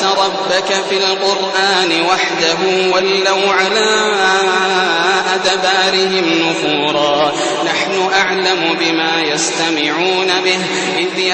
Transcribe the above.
ربك في القرآن وحده ولوا على أدبارهم نفورا نحن أعلم بما يستمعون به إذ